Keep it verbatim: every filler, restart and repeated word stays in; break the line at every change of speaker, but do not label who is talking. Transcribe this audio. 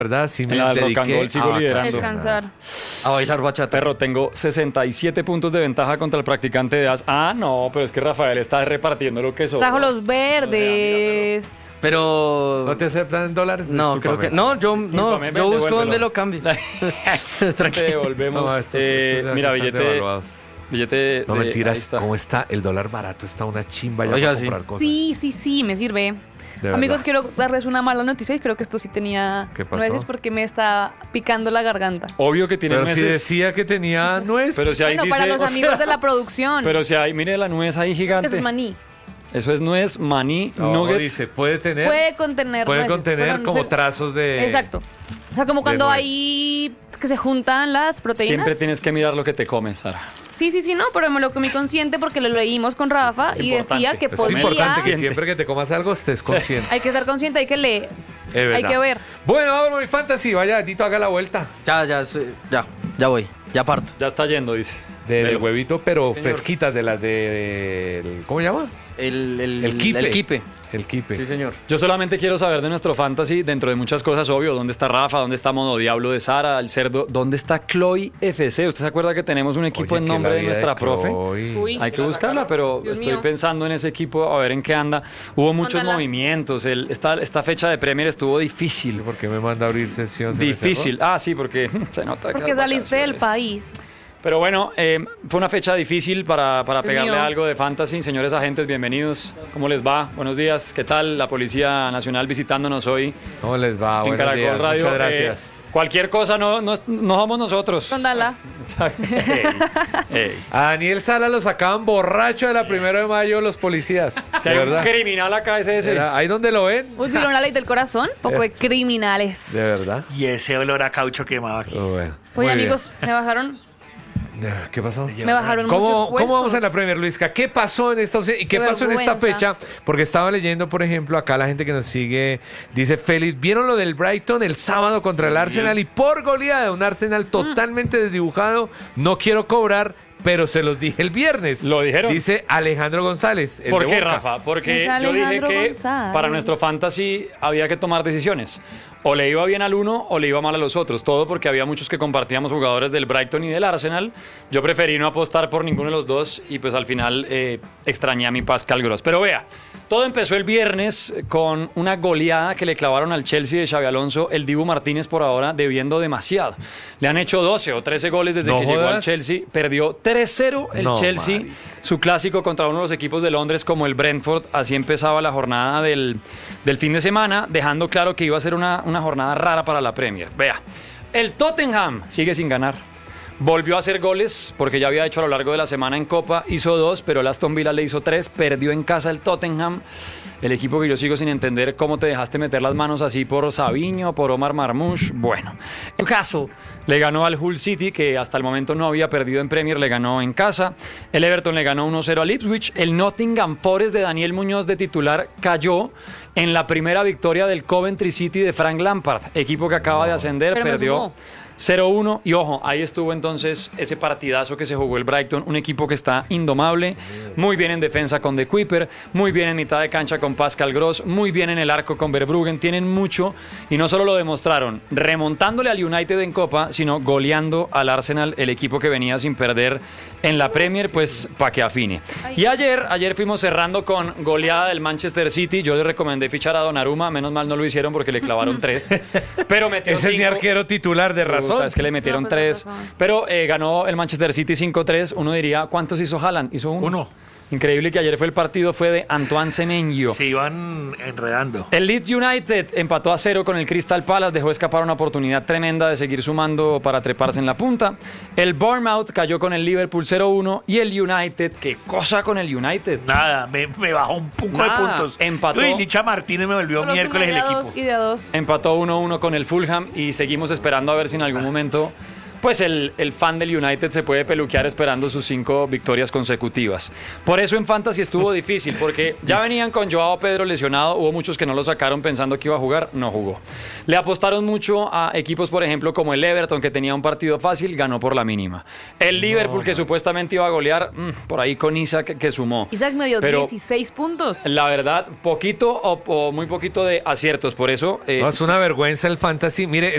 ¿Verdad? Sí me
En la del rock and
dediqué
roll sigo
a
liderando.
Descansar.
A bailar bachata.
Perro, tengo sesenta y siete puntos de ventaja contra el practicante de as. Ah, no, pero es que Rafael está repartiendo lo que sobra.
Trajo los verdes.
Pero...
¿No te aceptan dólares?
No, creo que... No, yo, no,
Discúlpame,
yo
ven,
busco
devuélvelo.
dónde lo cambie.
Te
Tranquilo.
devolvemos.
No, estos-
eh,
estos ya
mira,
están
billete,
devaluados.
billete de...
No
de- ahí
mentiras,
está.
¿cómo está? El dólar barato está una chimba ya
Oiga,
para
sí.
comprar cosas.
Sí, sí, sí, me sirve.
De
Amigos,
verdad.
quiero darles una mala noticia y creo que esto sí tenía
¿Qué pasó?
nueces porque me está picando la garganta.
Obvio que tiene
Pero si
nueces.
decía que tenía nuez.
Pero si ahí
Bueno,
dice...
para los
o
amigos
sea,
de la producción.
Pero si hay, mire la nuez ahí gigante.
Eso es maní.
Eso es nuez, maní,
No,
nugget.
dice, puede tener,
Puede contener
puede
nueces,
contener
pero no
como
sé-
trazos de...
Exacto. O sea, como cuando
nuez.
hay que se juntan las proteínas.
Siempre tienes que mirar lo que te comes, Sara.
Sí, sí, sí, no, pero me lo comí consciente porque lo leímos con Rafa y
importante.
decía que
Es
podía.
importante que
Siente.
siempre que te comas algo estés consciente.
Hay que estar consciente, hay que leer.
Es verdad.
Hay que ver.
Bueno, vamos, mi fantasy. Vaya, Tito, haga la vuelta.
Ya, ya, estoy- ya, ya voy, ya parto.
Ya está yendo, dice.
Del
Velo.
huevito, pero
Señor.
fresquitas, de las de... del- ¿Cómo se llama?
El, el,
El kipe.
El kipe.
El kipe.
Sí, señor.
Yo solamente quiero saber de nuestro fantasy, dentro de muchas cosas, obvio, dónde está Rafa, dónde está Mono Diablo de Sara, el cerdo, dónde está Chloe F C. ¿Usted se acuerda que tenemos un equipo
Oye,
en
que
nombre
la
de
vida
nuestra profe?
Chloe.
Uy.
Hay que buscarla, pero
Dios
estoy
mío.
pensando en ese equipo, a ver en qué anda. Hubo muchos
Mándala.
movimientos, el- esta, esta fecha de Premier estuvo difícil.
¿Por qué me manda a abrir sesión? ¿Se me
Difícil. Ah, sí, porque se nota que
Porque
las
saliste del
vacaciones.
país.
Pero bueno, eh, fue una fecha difícil para, para
Dios
pegarle
mío.
algo de fantasy. Señores agentes, bienvenidos. ¿Cómo les va? Buenos días. ¿Qué tal? La Policía Nacional visitándonos hoy
cerró? ¿Cómo les va?
en
Buenos
Caracol
días.
Radio.
Muchas gracias.
Eh, cualquier cosa no, no, no somos nosotros.
Dala.
Ey, ey.
A Daniel Sala lo sacaban borracho de la primero de mayo los policías.
Si
de
hay un
verdad.
criminal acá, ese es ese.
Era- ahí donde lo ven.
Uy, vieron la ley del corazón. Poco de criminales.
De verdad.
Y ese olor a caucho quemado aquí.
Oh, bueno.
Oye,
Muy bien.
amigos, me bajaron,
¿Qué pasó?
me bajaron muchos
¿Cómo,
puestos.
¿Cómo vamos en la Premier, Luisca? ¿Qué pasó en esta y qué
Qué
pasó en esta
vergüenza.
fecha? Porque estaba leyendo, por ejemplo, acá la gente que nos sigue dice, Félix, ¿vieron lo del Brighton el sábado contra el Arsenal? Y por goleada, un Arsenal totalmente desdibujado, no quiero cobrar, pero se los dije el viernes.
¿Lo dijeron?
Dice Alejandro González. el
¿Por
de
qué,
Boca.
Rafa? Porque
Es
yo dije
Alejandro
que
González.
para nuestro fantasy había que tomar decisiones. O le iba bien al uno o le iba mal a los otros. Todo porque había muchos que compartíamos jugadores del Brighton y del Arsenal. Yo preferí no apostar por ninguno de los dos y pues al final eh, extrañé a mi Pascal Gross. Pero vea, todo empezó el viernes con una goleada que le clavaron al Chelsea de Xabi Alonso. El Dibu Martínez por ahora debiendo demasiado. Le han hecho doce o trece goles desde
No
que llegó al
jodas.
Chelsea. Perdió tres cero el
No,
Chelsea.
marica.
Su clásico contra uno de los equipos de Londres como el Brentford. Así empezaba la jornada del, del fin de semana, dejando claro que iba a ser una, una jornada rara para la Premier. Vea, el Tottenham sigue sin ganar. Volvió a hacer goles porque ya había hecho a lo largo de la semana en Copa, hizo dos, pero el Aston Villa le hizo tres, perdió en casa el Tottenham, el equipo que yo sigo sin entender cómo te dejaste meter las manos así por Sabiño, por Omar Marmoush. Bueno, Newcastle le ganó al Hull City, que hasta el momento no había perdido en Premier, le ganó en casa. El Everton le ganó uno cero al Ipswich. El Nottingham Forest de Daniel Muñoz de titular cayó en la primera victoria del Coventry City de Frank Lampard, equipo que acaba de ascender,
Pero me
perdió
sumó.
cero uno y ojo, ahí estuvo entonces ese partidazo que se jugó el Brighton, un equipo que está indomable, muy bien en defensa con De Kuiper, muy bien en mitad de cancha con Pascal Gross, muy bien en el arco con Verbruggen, tienen mucho y no solo lo demostraron remontándole al United en Copa, sino goleando al Arsenal, el equipo que venía sin perder en la Premier, pues para que afine. Y ayer, ayer fuimos cerrando con goleada del Manchester City, yo le recomendé fichar a Donnarumma, menos mal no lo hicieron porque le clavaron tres, pero metió
Ese es mi
cinco.
arquero titular de razón.
Puta, es que le metieron
No, pues,
tres.
de razón.
Pero eh, ganó el Manchester City cinco tres. Uno diría, ¿cuántos hizo Haaland? Hizo uno.
Uno.
Increíble que ayer fue el partido, fue de Antoine Semenyo.
Se iban enredando.
El Leeds United empató a cero con el Crystal Palace, dejó escapar una oportunidad tremenda de seguir sumando para treparse en la punta. El Bournemouth cayó con el Liverpool cero uno y el United, ¿qué cosa con el United?
Nada, me, me bajó un poco
Nada,
de puntos.
empató.
Uy, Licha Martínez me volvió
Solo
miércoles
sumé
el
de a
equipo.
dos y de a dos.
Empató uno uno con el Fulham y seguimos esperando a ver si en algún momento pues el, el fan del United se puede peluquear esperando sus cinco victorias consecutivas. Por eso en Fantasy estuvo difícil, porque ya venían con Joao Pedro lesionado, hubo muchos que no lo sacaron pensando que iba a jugar, no jugó. Le apostaron mucho a equipos, por ejemplo, como el Everton, que tenía un partido fácil, ganó por la mínima. El Liverpool, que supuestamente iba a golear, mmm, por ahí con Isaac, que sumó.
Isaac me dio
Pero-
dieciséis puntos.
La verdad, poquito o, o muy poquito de aciertos, por eso... eh,
No, es una vergüenza el fantasy. Mire,